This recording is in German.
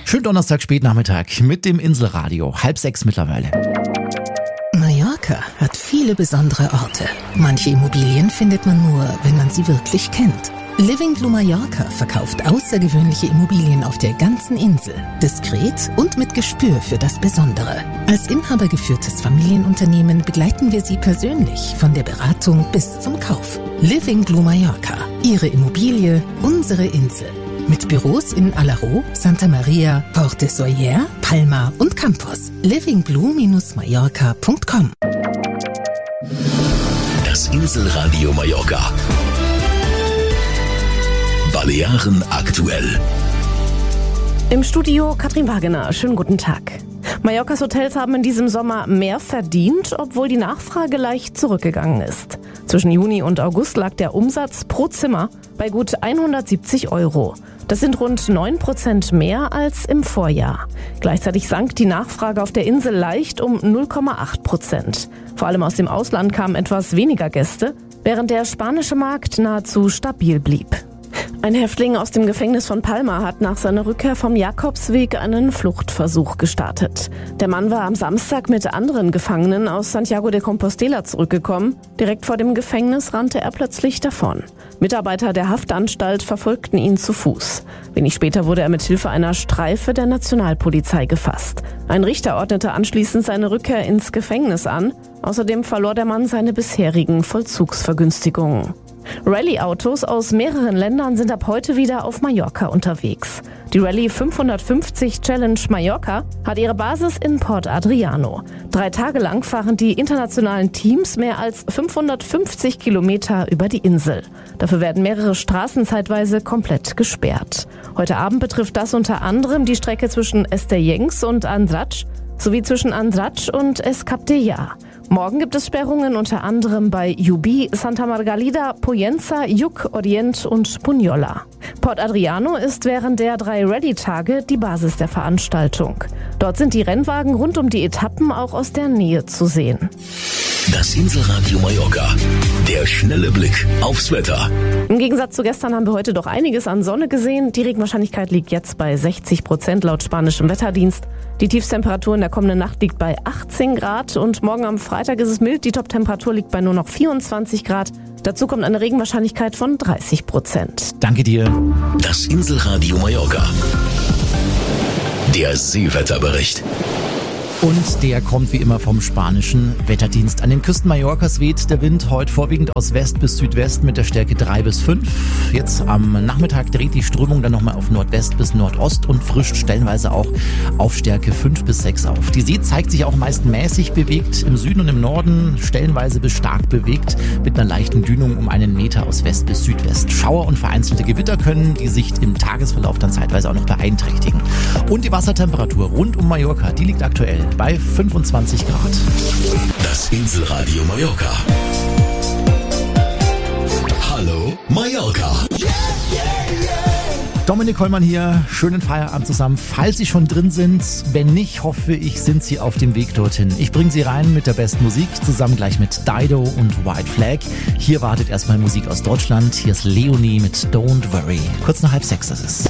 Schönen Donnerstag, Spätnachmittag mit dem Inselradio. 5:30 mittlerweile. Mallorca hat viele besondere Orte. Manche Immobilien findet man nur, wenn man sie wirklich kennt. Living Blue Mallorca verkauft außergewöhnliche Immobilien auf der ganzen Insel. Diskret und mit Gespür für das Besondere. Als inhabergeführtes Familienunternehmen begleiten wir Sie persönlich von der Beratung bis zum Kauf. Living Blue Mallorca. Ihre Immobilie, unsere Insel. Mit Büros in Alaró, Santa Maria, Porte Soyer, Palma und Campos. livingblue-mallorca.com. Das Inselradio Mallorca. Balearen aktuell. Im Studio Katrin Wagener. Schönen guten Tag. Mallorcas Hotels haben in diesem Sommer mehr verdient, obwohl die Nachfrage leicht zurückgegangen ist. Zwischen Juni und August lag der Umsatz pro Zimmer bei gut 170 €. Das sind rund 9% mehr als im Vorjahr. Gleichzeitig sank die Nachfrage auf der Insel leicht um 0,8%. Vor allem aus dem Ausland kamen etwas weniger Gäste, während der spanische Markt nahezu stabil blieb. Ein Häftling aus dem Gefängnis von Palma hat nach seiner Rückkehr vom Jakobsweg einen Fluchtversuch gestartet. Der Mann war am Samstag mit anderen Gefangenen aus Santiago de Compostela zurückgekommen. Direkt vor dem Gefängnis rannte er plötzlich davon. Mitarbeiter der Haftanstalt verfolgten ihn zu Fuß. Wenig später wurde er mit Hilfe einer Streife der Nationalpolizei gefasst. Ein Richter ordnete anschließend seine Rückkehr ins Gefängnis an. Außerdem verlor der Mann seine bisherigen Vollzugsvergünstigungen. Rallye-Autos aus mehreren Ländern sind ab heute wieder auf Mallorca unterwegs. Die Rallye 550 Challenge Mallorca hat ihre Basis in Port Adriano. 3 Tage lang fahren die internationalen Teams mehr als 550 Kilometer über die Insel. Dafür werden mehrere Straßen zeitweise komplett gesperrt. Heute Abend betrifft das unter anderem die Strecke zwischen Estellencs und Andratx sowie zwischen Andratx und Es Capdella. Morgen gibt es Sperrungen unter anderem bei Yubi, Santa Margalida, Poyenza, Yuc, Orient und Bunyola. Port Adriano ist während der 3 Rallye-Tage die Basis der Veranstaltung. Dort sind die Rennwagen rund um die Etappen auch aus der Nähe zu sehen. Das Inselradio Mallorca. Der schnelle Blick aufs Wetter. Im Gegensatz zu gestern haben wir heute doch einiges an Sonne gesehen. Die Regenwahrscheinlichkeit liegt jetzt bei 60% laut spanischem Wetterdienst. Die Tiefstemperatur in der kommenden Nacht liegt bei 18 Grad und morgen am Freitag ist es mild. Die Toptemperatur liegt bei nur noch 24 Grad. Dazu kommt eine Regenwahrscheinlichkeit von 30%. Danke dir. Das Inselradio Mallorca. Der Seewetterbericht. Und der kommt wie immer vom spanischen Wetterdienst. An den Küsten Mallorcas weht der Wind heute vorwiegend aus West bis Südwest mit der Stärke 3 bis 5. Jetzt am Nachmittag dreht die Strömung dann nochmal auf Nordwest bis Nordost und frischt stellenweise auch auf Stärke 5 bis 6 auf. Die See zeigt sich auch meist mäßig bewegt, im Süden und im Norden stellenweise bis stark bewegt, mit einer leichten Dünung um 1 Meter aus West bis Südwest. Schauer und vereinzelte Gewitter können die Sicht im Tagesverlauf dann zeitweise auch noch beeinträchtigen. Und die Wassertemperatur rund um Mallorca, die liegt aktuell bei 25 Grad. Das Inselradio Mallorca. Hallo Mallorca. Dominik Hollmann hier, schönen Feierabend zusammen. Falls Sie schon drin sind, wenn nicht, hoffe ich, sind Sie auf dem Weg dorthin. Ich bringe Sie rein mit der besten Musik, zusammen gleich mit Dido und White Flag. Hier wartet erstmal Musik aus Deutschland. Hier ist Leonie mit Don't Worry. Kurz nach 5:30 ist es.